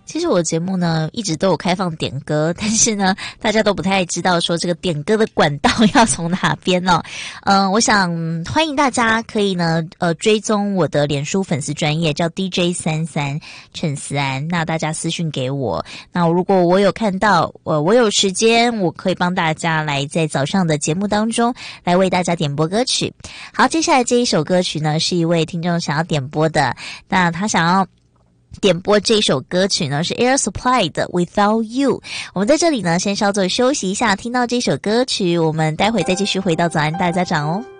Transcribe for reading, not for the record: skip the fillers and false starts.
其实我节目呢一直都有开放点歌，但是呢大家都不太知道说这个点歌的管道要从哪边哦。我想欢迎大家可以呢追踪我的脸书粉丝专页叫 DJ33 陈思安，那大家私讯给我，那如果我有看到我有时间，我可以帮大家来在早上的节目当中来为大家点播歌曲。好，接下来这一首歌曲呢是一位听众想要点播的，那他想要点播这首歌曲呢是 Air Supply 的 Without You。 我们在这里呢先稍作休息一下，听到这首歌曲我们待会再继续回到早安大家长哦。